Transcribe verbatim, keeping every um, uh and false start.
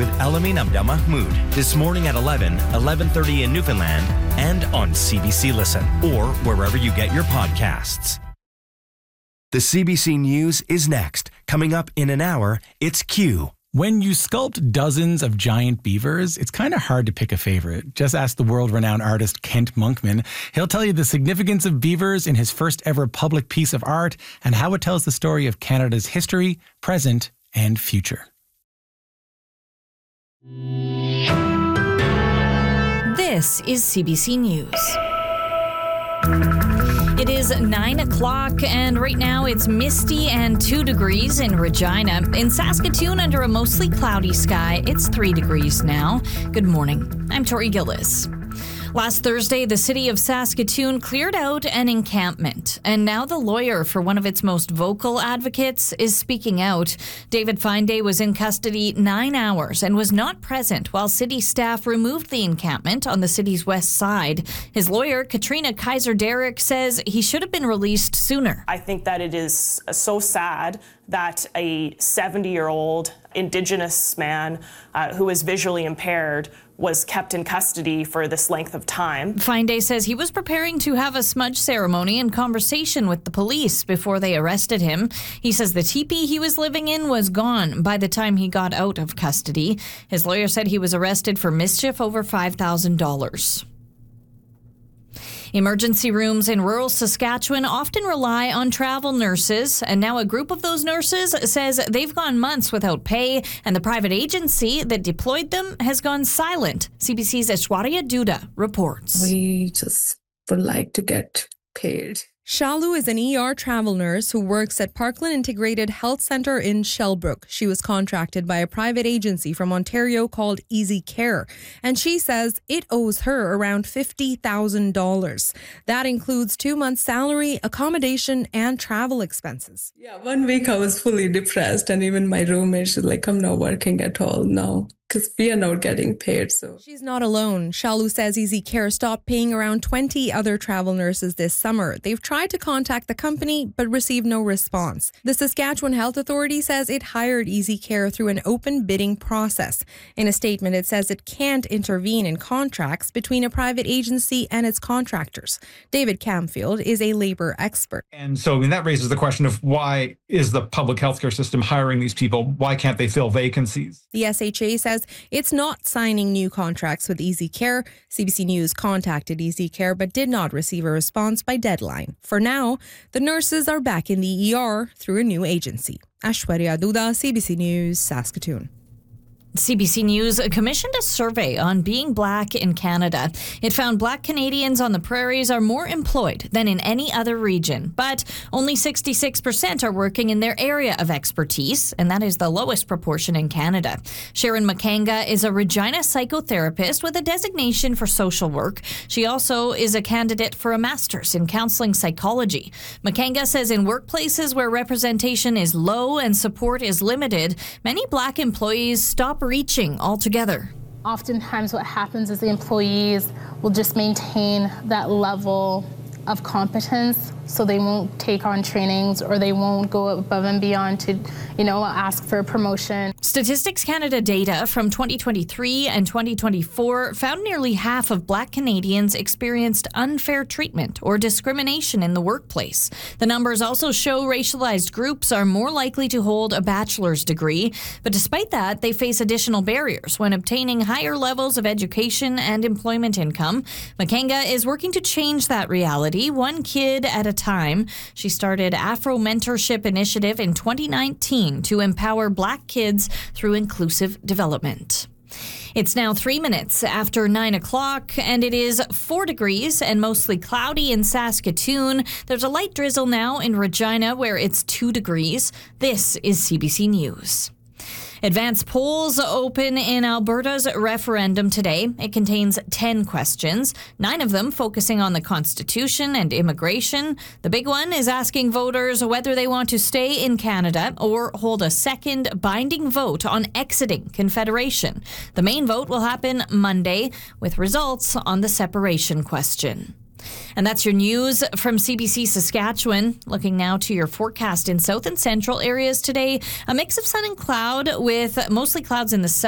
with Elamin Abdelmahmoud this morning at eleven, eleven thirty in Newfoundland, and on C B C Listen or wherever you get your podcasts. The C B C News is next. Coming up in an hour, it's Q. When you sculpt dozens of giant beavers, it's kind of hard to pick a favorite. Just ask the world-renowned artist Kent Monkman. He'll tell you the significance of beavers in his first ever public piece of art and how it tells the story of Canada's history, present, and future. This is C B C News. It is nine o'clock, and right now it's misty and two degrees in Regina. In Saskatoon, under a mostly cloudy sky, it's three degrees now. Good morning. I'm Tori Gillis. Last Thursday, the city of Saskatoon cleared out an encampment, and now the lawyer for one of its most vocal advocates is speaking out. David Fineday was in custody nine hours and was not present while city staff removed the encampment on the city's west side. His lawyer, Katrina Kaiser-Derrick, says he should have been released sooner. I think that it is so sad that a seventy-year-old Indigenous man uh, who is visually impaired was kept in custody for this length of time. Fineday says he was preparing to have a smudge ceremony and conversation with the police before they arrested him. He says the teepee he was living in was gone by the time he got out of custody. His lawyer said he was arrested for mischief over five thousand dollars. Emergency rooms in rural Saskatchewan often rely on travel nurses, and now a group of those nurses says they've gone months without pay, and the private agency that deployed them has gone silent. C B C's Aishwarya Duda reports. We just would like to get paid. Shalu is an E R travel nurse who works at Parkland Integrated Health Centre in Shellbrook. She was contracted by a private agency from Ontario called Easy Care, and she says it owes her around fifty thousand dollars. That includes two months' salary, accommodation, and travel expenses. Yeah, one week I was fully depressed, and even my roommate, she's like, I'm not working at all now, because we are not getting paid. So she's not alone. Shalu says Easy Care stopped paying around twenty other travel nurses this summer. They've tried to contact the company but received no response. The Saskatchewan Health Authority says it hired Easy Care through an open bidding process. In a statement, it says it can't intervene in contracts between a private agency and its contractors. David Camfield is a labor expert. And so I mean, that raises the question of why is the public healthcare system hiring these people? Why can't they fill vacancies? The S H A says it's not signing new contracts with Easy Care. C B C News contacted Easy Care but did not receive a response by deadline. For now, the nurses are back in the E R through a new agency. Aishwarya Duda, C B C News, Saskatoon. C B C News commissioned a survey on being black in Canada. It found black Canadians on the prairies are more employed than in any other region, but only sixty-six percent are working in their area of expertise, and that is the lowest proportion in Canada. Sharon Makanga is a Regina psychotherapist with a designation for social work. She also is a candidate for a master's in counseling psychology. Makanga says in workplaces where representation is low and support is limited, many black employees stop reaching altogether. Oftentimes what happens is the employees will just maintain that level of competence, so they won't take on trainings or they won't go above and beyond to, you know, ask for a promotion. Statistics Canada data from twenty twenty-three and twenty twenty-four found nearly half of black Canadians experienced unfair treatment or discrimination in the workplace. The numbers also show racialized groups are more likely to hold a bachelor's degree, but despite that, they face additional barriers when obtaining higher levels of education and employment income. Makanga is working to change that reality, one kid at a time. She started Afro Mentorship Initiative in twenty nineteen to empower black kids through inclusive development. It's now three minutes after nine o'clock, and it is four degrees and mostly cloudy in Saskatoon. There's a light drizzle now in Regina, where it's two degrees. This is C B C News. Advanced polls open in Alberta's referendum today. It contains ten questions, nine of them focusing on the Constitution and immigration. The big one is asking voters whether they want to stay in Canada or hold a second binding vote on exiting Confederation. The main vote will happen Monday, with results on the separation question. And that's your news from C B C Saskatchewan. Looking now to your forecast in south and central areas today. A mix of sun and cloud with mostly clouds in the south.